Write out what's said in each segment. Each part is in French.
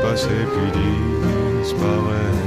s'effacer puis disparaître.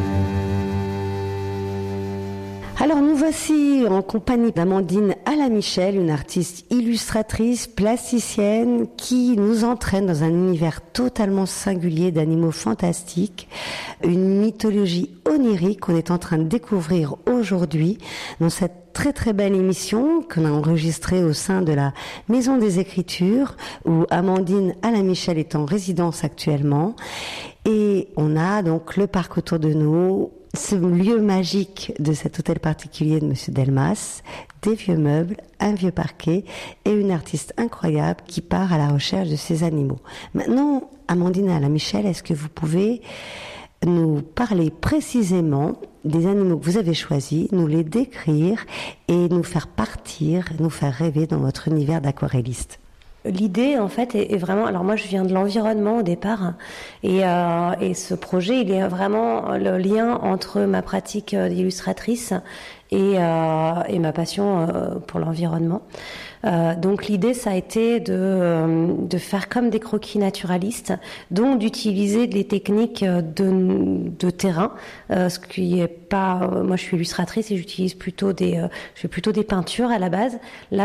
Alors nous voici en compagnie d'Amandine Alamichel, une artiste illustratrice, plasticienne, qui nous entraîne dans un univers totalement singulier d'animaux fantastiques, une mythologie onirique qu'on est en train de découvrir aujourd'hui dans cette très très belle émission qu'on a enregistrée au sein de la Maison des Écritures, où Amandine Alamichel est en résidence actuellement. Et on a donc le parc autour de nous, ce lieu magique de cet hôtel particulier de Monsieur Delmas, des vieux meubles, un vieux parquet et une artiste incroyable qui part à la recherche de ces animaux. Maintenant, Amandine Alamichel, est-ce que vous pouvez nous parler précisément des animaux que vous avez choisis, nous les décrire et nous faire partir, nous faire rêver dans votre univers d'aquarelliste? L'idée, en fait, est vraiment... Alors moi, je viens de l'environnement au départ, et ce projet, il est vraiment le lien entre ma pratique d'illustratrice et ma passion pour l'environnement. Donc l'idée, ça a été de faire comme des croquis naturalistes, donc d'utiliser des techniques de terrain, ce qui est pas... Moi, je suis illustratrice et je fais plutôt des peintures à la base. Là,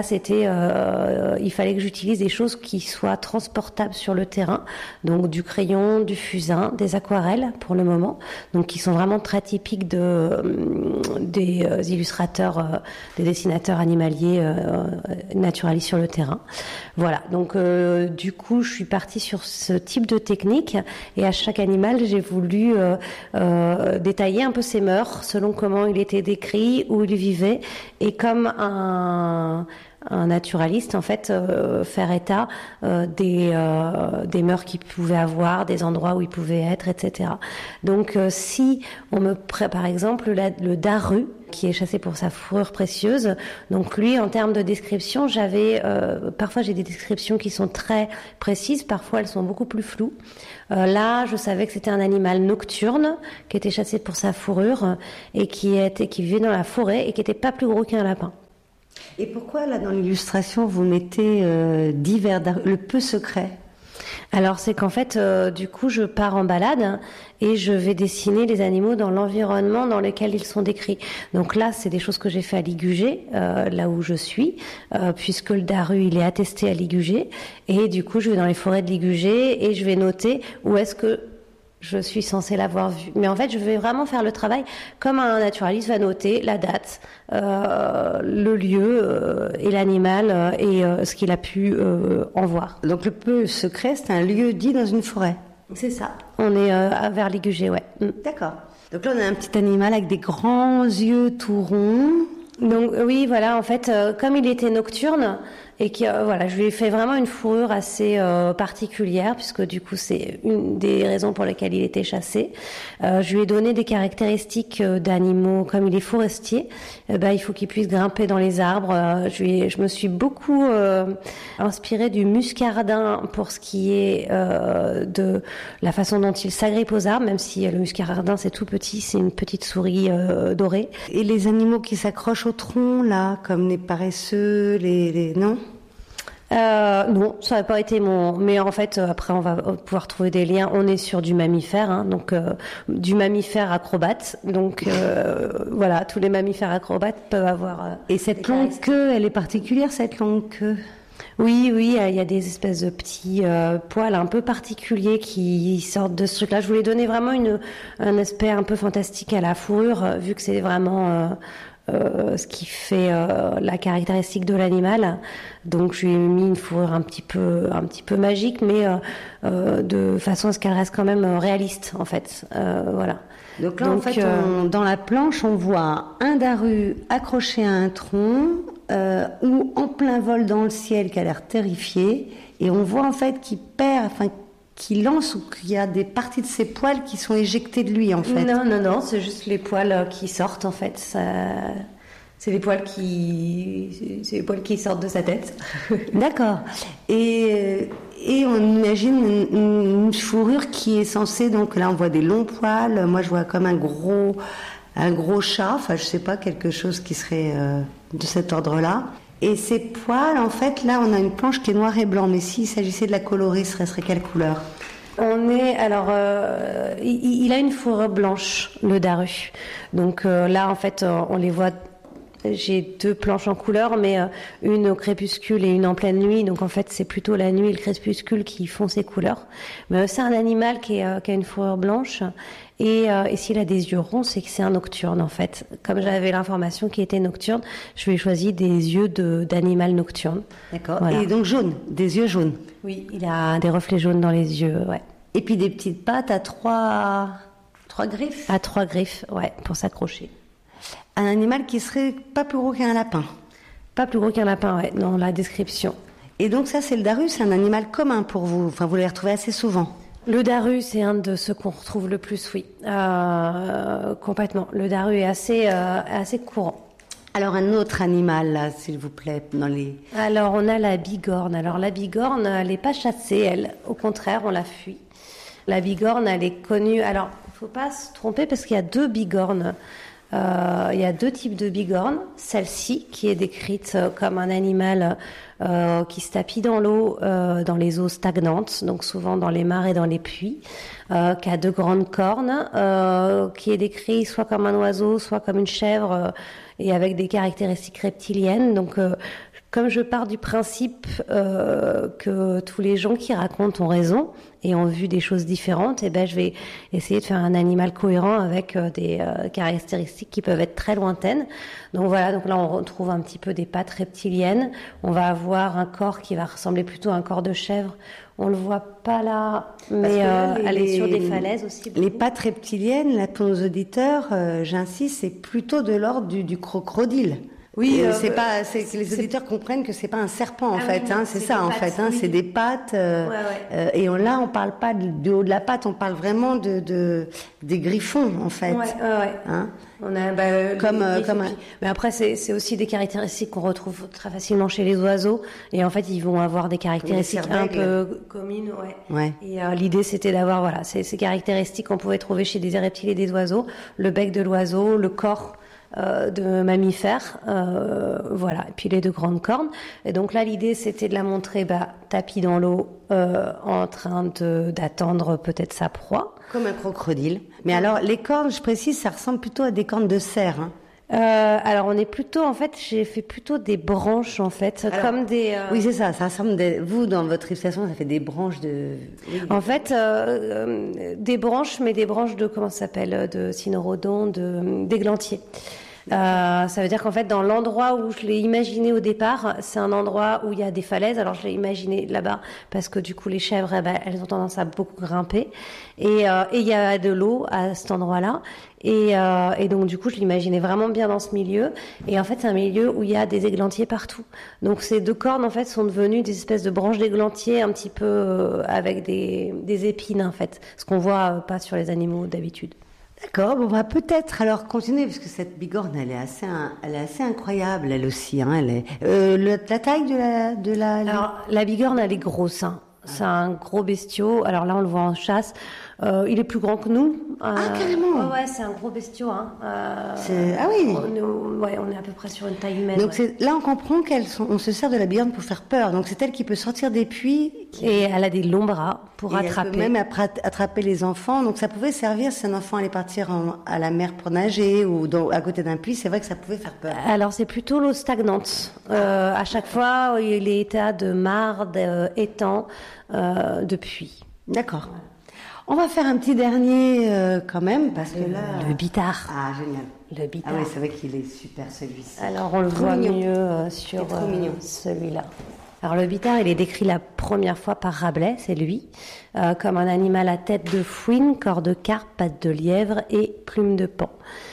il fallait que j'utilise des choses qui soient transportables sur le terrain, donc du crayon, du fusain, des aquarelles pour le moment, donc qui sont vraiment très typiques des illustrateurs, des dessinateurs animaliers naturalistes sur le terrain. Voilà, donc du coup, je suis partie sur ce type de technique, et à chaque animal, j'ai voulu détailler un peu ses mœurs, selon comment il était décrit, où il vivait, et comme un naturaliste, en fait, faire état des mœurs qu'il pouvait avoir, des endroits où il pouvait être, etc. Donc, si on par exemple, le daru, qui est chassé pour sa fourrure précieuse, donc lui, en termes de description, parfois j'ai des descriptions qui sont très précises, parfois elles sont beaucoup plus floues. Là, je savais que c'était un animal nocturne, qui était chassé pour sa fourrure, et qui vivait dans la forêt, et qui n'était pas plus gros qu'un lapin. Et pourquoi, là, dans l'illustration, vous mettez divers, le peu secret? Alors, c'est qu'en fait, du coup, je pars en balade et je vais dessiner les animaux dans l'environnement dans lequel ils sont décrits. Donc là, c'est des choses que j'ai fait à Ligugé, là où je suis, puisque le daru, il est attesté à Ligugé. Et du coup, je vais dans les forêts de Ligugé et je vais noter où est-ce que je suis censée l'avoir vu. Mais en fait, je vais vraiment faire le travail comme un naturaliste va noter la date, le lieu et l'animal et ce qu'il a pu en voir. Donc le peu secret, c'est un lieu dit dans une forêt. C'est ça. On est vers Ligugé, ouais. D'accord. Donc là, on a un petit animal avec des grands yeux tout ronds. Donc oui, voilà, en fait, comme il était nocturne, et voilà, je lui ai fait vraiment une fourrure assez particulière, puisque du coup c'est une des raisons pour lesquelles il était chassé. Je lui ai donné des caractéristiques d'animaux, comme il est forestier, il faut qu'il puisse grimper dans les arbres. Je me suis beaucoup inspirée du muscardin pour ce qui est de la façon dont il s'agrippe aux arbres, même si le muscardin c'est tout petit, c'est une petite souris dorée. Et les animaux qui s'accrochent au tronc, là, comme les paresseux, non? Non, ça n'a pas été mais en fait, après, on va pouvoir trouver des liens. On est sur du mammifère, hein, donc du mammifère acrobate. Donc voilà, tous les mammifères acrobates peuvent avoir. Et cette longue queue, elle est particulière, cette longue queue? Oui, il y a des espèces de petits poils un peu particuliers qui sortent de ce truc-là. Je voulais donner vraiment un aspect un peu fantastique à la fourrure, vu que c'est vraiment ce qui fait la caractéristique de l'animal. Donc je lui ai mis une fourrure un petit peu magique, mais de façon à ce qu'elle reste quand même réaliste, en fait. Voilà. Donc là, en fait, dans la planche, on voit un daru accroché à un tronc ou en plein vol dans le ciel, qui a l'air terrifié, et on voit en fait qu'il lance, ou qu'il y a des parties de ses poils qui sont éjectées de lui, en fait. Non, c'est juste les poils qui sortent, en fait. C'est les poils qui sortent de sa tête. D'accord. Et on imagine une fourrure qui est censée, donc là on voit des longs poils, moi je vois comme un gros chat, enfin je sais pas, quelque chose qui serait de cet ordre-là. Et ces poils, en fait, là on a une planche qui est noir et blanc, mais s'il s'agissait de la colorer, ce serait quelle couleur? Il a une fourrure blanche, le daru. Donc là, en fait, on les voit. J'ai 2 planches en couleur, mais une au crépuscule et une en pleine nuit. Donc en fait, c'est plutôt la nuit et le crépuscule qui font ces couleurs. Mais c'est un animal qui a une fourrure blanche. Et s'il a des yeux ronds, c'est que c'est un nocturne en fait. Comme j'avais l'information qu'il était nocturne, je lui ai choisi des yeux d'animal nocturne. D'accord. Voilà. Et donc jaune, des yeux jaunes. Oui, il a des reflets jaunes dans les yeux, ouais. Et puis des petites pattes à 3 griffes. À 3 griffes, ouais, pour s'accrocher. Un animal qui serait pas plus gros qu'un lapin. Pas plus gros qu'un lapin, ouais, dans la description. Et donc ça, c'est le daru, c'est un animal commun pour vous. Enfin, vous les retrouvez assez souvent. Le daru, c'est un de ceux qu'on retrouve le plus, oui. Complètement. Le daru est assez courant. Alors un autre animal, là, s'il vous plaît, dans les... Alors on a la bigorne. Alors la bigorne, elle n'est pas chassée, elle. Au contraire, on la fuit. La bigorne, elle est connue... Alors, il ne faut pas se tromper parce qu'il y a 2 bigornes. Il y a 2 types de bigornes. Celle-ci, qui est décrite comme un animal qui se tapit dans l'eau, dans les eaux stagnantes, donc souvent dans les mares et dans les puits, qui a 2 grandes cornes, qui est décrit soit comme un oiseau, soit comme une chèvre, et avec des caractéristiques reptiliennes. Donc, comme je pars du principe que tous les gens qui racontent ont raison et ont vu des choses différentes, et ben je vais essayer de faire un animal cohérent avec des caractéristiques qui peuvent être très lointaines. Donc voilà, donc là on retrouve un petit peu des pattes reptiliennes. On va avoir un corps qui va ressembler plutôt à un corps de chèvre. On le voit pas là, mais elle est sur des falaises aussi. Les pattes reptiliennes, là pour nos auditeurs, j'insiste, c'est plutôt de l'ordre du crocodile. Oui, c'est que les auditeurs comprennent que c'est pas un serpent en fait, hein, c'est ça en fait, hein, oui. C'est des pattes. Et là, on parle pas du haut de la patte, on parle vraiment des griffons en fait. Hein. On a mais après c'est aussi des caractéristiques qu'on retrouve très facilement chez les oiseaux, et en fait ils vont avoir des caractéristiques un peu communes. Et l'idée c'était d'avoir ces caractéristiques qu'on pouvait trouver chez des reptiles et des oiseaux, le bec de l'oiseau, le corps de mammifères, et puis les 2 grandes cornes. Et donc là, l'idée, c'était de la montrer tapis dans l'eau, en train d'attendre peut-être sa proie. Comme un crocodile. Mais alors, les cornes, je précise, ça ressemble plutôt à des cornes de cerf. Hein. Alors on est plutôt, en fait, j'ai fait plutôt des branches, en fait, alors, comme des... Oui, c'est ça ressemble... Vous, dans votre illustration, ça fait des branches de... En fait, des branches, mais des branches de, comment ça s'appelle, de cynorhodon, d'églantier. Ça veut dire qu'en fait, dans l'endroit où je l'ai imaginé au départ, c'est un endroit où il y a des falaises. Alors, je l'ai imaginé là-bas parce que du coup, les chèvres, elles ont tendance à beaucoup grimper. Et il y a de l'eau à cet endroit-là. Et donc, du coup, je l'imaginais vraiment bien dans ce milieu. Et en fait, c'est un milieu où il y a des églantiers partout. Donc, ces 2 cornes, en fait, sont devenues des espèces de branches d'églantier un petit peu avec des épines, en fait. Ce qu'on voit pas sur les animaux d'habitude. D'accord, on va peut-être alors continuer, parce que cette bigorne, elle est assez incroyable, elle aussi. Hein, elle est, la taille de la... Alors, la bigorne, elle est grosse. Hein. C'est un gros bestiau. Alors là, on le voit en chasse. Il est plus grand que nous. Carrément. Ouais, c'est un gros bestiau. Hein. Ah oui. On est à peu près sur une taille humaine. Donc là, on comprend on se sert de la bigorne pour faire peur. Donc c'est elle qui peut sortir des puits. Et elle a des longs bras pour attraper. Elle peut même attraper les enfants. Donc ça pouvait servir si un enfant allait partir à la mer pour nager ou à côté d'un puits. C'est vrai que ça pouvait faire peur. Alors c'est plutôt l'eau stagnante. À chaque fois, il est état de mare, d'étang, de puits. D'accord. Ouais. On va faire un petit dernier quand même, parce que là... Le bitard. Ah, génial. Le bitard. Ah oui, c'est vrai qu'il est super celui-ci. Alors on le voit mieux sur celui-là. Alors le bitard, il est décrit la première fois par Rabelais, c'est lui, comme un animal à tête de fouine, corps de carpe, pattes de lièvre et plumes de paon.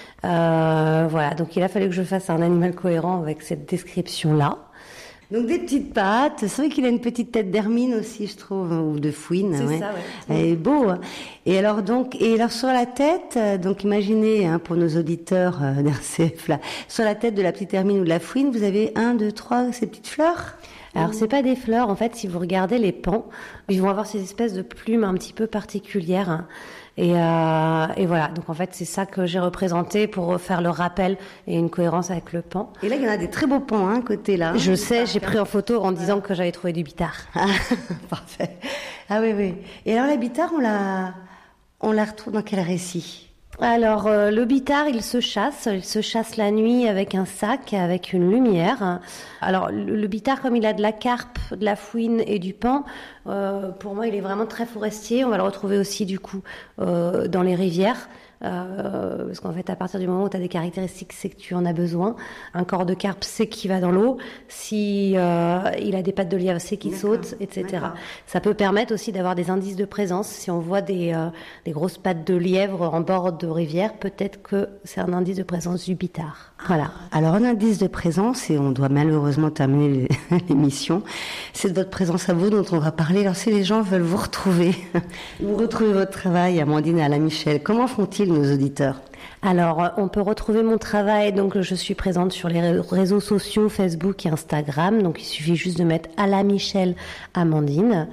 Voilà, donc il a fallu que je fasse un animal cohérent avec cette description-là. Donc des petites pattes, c'est vrai qu'il a une petite tête d'hermine aussi, je trouve, ou de fouine. C'est ça, Elle est beau. Hein. Et alors sur la tête, donc imaginez pour nos auditeurs d'RCF là, sur la tête de la petite hermine ou de la fouine, vous avez 1, 2, 3 ces petites fleurs. Alors c'est pas des fleurs, en fait, si vous regardez les pans, ils vont avoir ces espèces de plumes un petit peu particulières. Et voilà, donc en fait c'est ça que j'ai représenté pour faire le rappel et une cohérence avec le pan. Et là il y en a des très beaux pans, côté là. Je sais, j'ai pris en photo en disant que j'avais trouvé du bitard. Ah, parfait. Ah oui. Et alors la bitare, on la retrouve dans quel récit ? Alors, le bitard, il se chasse la nuit avec un sac, avec une lumière. Alors, le bitard, comme il a de la carpe, de la fouine et du paon, pour moi, il est vraiment très forestier. On va le retrouver aussi, du coup, dans les rivières. Parce qu'en fait, à partir du moment où tu as des caractéristiques, c'est que tu en as besoin. Un corps de carpe, c'est qu'il va dans l'eau. Si il a des pattes de lièvre, c'est qu'il saute, etc. D'accord. Ça peut permettre aussi d'avoir des indices de présence. Si on voit des grosses pattes de lièvre en bord de rivière, peut-être que c'est un indice de présence du bitard. Voilà. Alors, un indice de présence, et on doit malheureusement terminer l'émission, c'est de votre présence à vous dont on va parler. Alors, si les gens veulent vous retrouver votre travail, Amandine et Alain Michel, comment font-ils nos auditeurs ? Alors, on peut retrouver mon travail, donc je suis présente sur les réseaux sociaux, Facebook et Instagram, donc il suffit juste de mettre Alain Michel Amandine.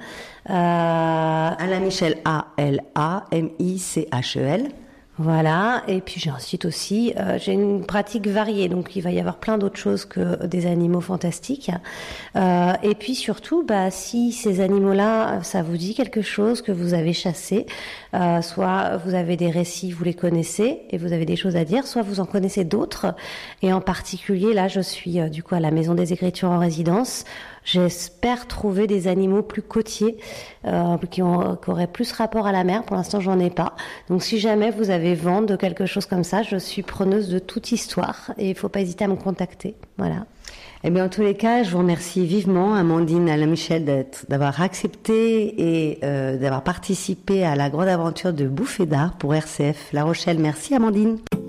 Alain Michel, A-L-A-M-I-C-H-E-L. Voilà, et puis j'ai un site aussi, j'ai une pratique variée, donc il va y avoir plein d'autres choses que des animaux fantastiques. Et puis surtout, si ces animaux-là, ça vous dit quelque chose que vous avez chassé, soit vous avez des récits, vous les connaissez et vous avez des choses à dire, soit vous en connaissez d'autres. Et en particulier, là, je suis du coup à la Maison des Écritures en résidence. J'espère trouver des animaux plus côtiers, qui auraient plus rapport à la mer. Pour l'instant, j'en ai pas. Donc, si jamais vous avez vent de quelque chose comme ça, je suis preneuse de toute histoire et il faut pas hésiter à me contacter. Voilà. Eh bien, en tous les cas, je vous remercie vivement, Amandine, Alain Michel, d'avoir accepté et d'avoir participé à la grande aventure de Bouffée d'art pour RCF La Rochelle. Merci, Amandine.